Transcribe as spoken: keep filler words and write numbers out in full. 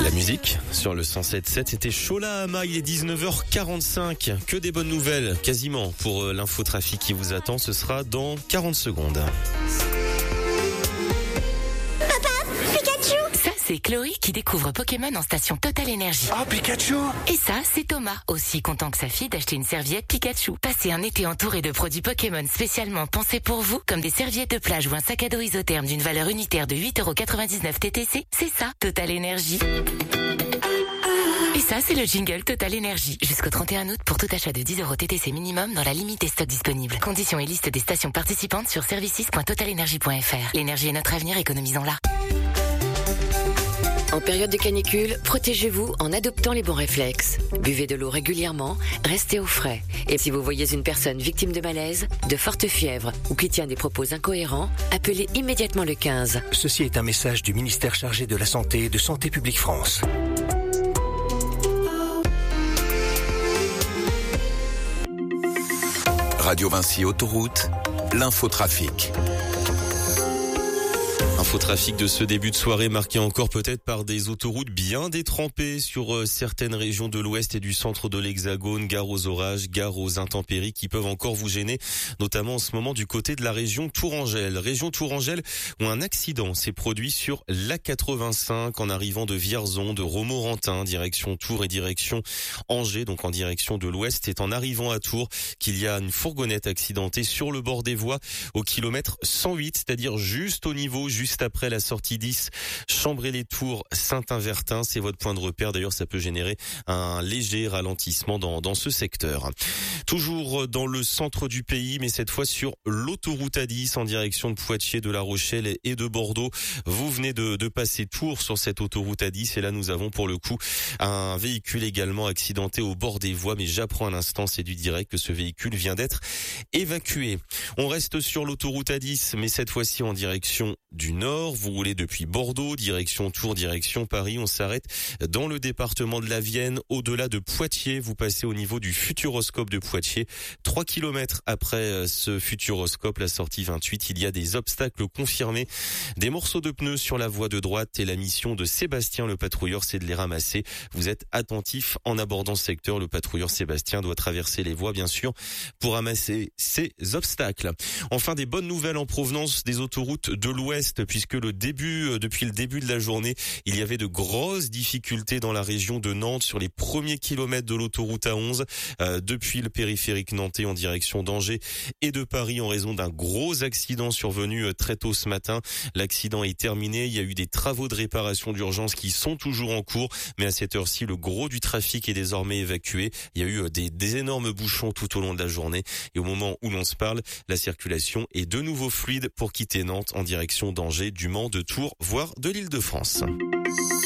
La musique sur le cent sept sept, c'était Chola Ama, il est dix-neuf heures quarante-cinq. Que des bonnes nouvelles, quasiment, pour l'infotrafic qui vous attend. Ce sera dans quarante secondes. C'est Chloé qui découvre Pokémon en station Total Energy. Oh, Pikachu! Et ça, c'est Thomas, aussi content que sa fille d'acheter une serviette Pikachu. Passez un été entouré de produits Pokémon spécialement pensés pour vous, comme des serviettes de plage ou un sac à dos isotherme d'une valeur unitaire de huit euros quatre-vingt-dix-neuf T T C. C'est ça, Total Energy. Et ça, c'est le jingle Total Energy. Jusqu'au trente et un août pour tout achat de dix euros T T C minimum dans la limite des stocks disponibles. Conditions et liste des stations participantes sur services point total energy point f r. L'énergie est notre avenir, économisons-la. En période de canicule, protégez-vous en adoptant les bons réflexes. Buvez de l'eau régulièrement, restez au frais. Et si vous voyez une personne victime de malaise, de forte fièvre ou qui tient des propos incohérents, appelez immédiatement le quinze. Ceci est un message du ministère chargé de la Santé et de Santé publique France. Radio Vinci Autoroute, l'infotrafic. Infotrafic de ce début de soirée marqué encore peut-être par des autoroutes bien détrempées sur certaines régions de l'ouest et du centre de l'Hexagone, gare aux orages, gare aux intempéries qui peuvent encore vous gêner, notamment en ce moment du côté de la région Tourangelle. Région Tourangelle où un accident s'est produit sur l'A quatre-vingt-cinq en arrivant de Vierzon, de Romorantin, direction Tours et direction Angers, donc en direction de l'ouest. C'est en arrivant à Tours qu'il y a une fourgonnette accidentée sur le bord des voies au kilomètre cent huit, c'est-à-dire juste au niveau, juste après la sortie dix, Chambray-les-Tours, Saint-Invertin. C'est votre point de repère. D'ailleurs, ça peut générer un léger ralentissement dans, dans ce secteur. Toujours dans le centre du pays, mais cette fois sur l'autoroute A dix en direction de Poitiers, de La Rochelle et de Bordeaux. Vous venez de, de passer Tours sur cette autoroute A dix et là, nous avons pour le coup un véhicule également accidenté au bord des voies, mais j'apprends à l'instant, c'est du direct, que ce véhicule vient d'être évacué. On reste sur l'autoroute A dix, mais cette fois-ci en direction du nord. Vous roulez depuis Bordeaux, direction Tours, direction Paris. On s'arrête dans le département de la Vienne, au-delà de Poitiers. Vous passez au niveau du Futuroscope de Poitiers. Trois kilomètres après ce Futuroscope, la sortie vingt-huit, il y a des obstacles confirmés. Des morceaux de pneus sur la voie de droite et la mission de Sébastien, le patrouilleur, c'est de les ramasser. Vous êtes attentif en abordant ce secteur. Le patrouilleur Sébastien doit traverser les voies, bien sûr, pour ramasser ces obstacles. Enfin, des bonnes nouvelles en provenance des autoroutes de l'Ouest, puisque que le début, depuis le début de la journée, il y avait de grosses difficultés dans la région de Nantes sur les premiers kilomètres de l'autoroute A onze, euh, depuis le périphérique nantais en direction d'Angers et de Paris en raison d'un gros accident survenu euh, très tôt ce matin. L'accident est terminé, il y a eu des travaux de réparation d'urgence qui sont toujours en cours, mais à cette heure-ci, le gros du trafic est désormais évacué. Il y a eu des, des énormes bouchons tout au long de la journée et au moment où l'on se parle, la circulation est de nouveau fluide pour quitter Nantes en direction d'Angers, du Mans, de Tours, voire de l'Île-de-France.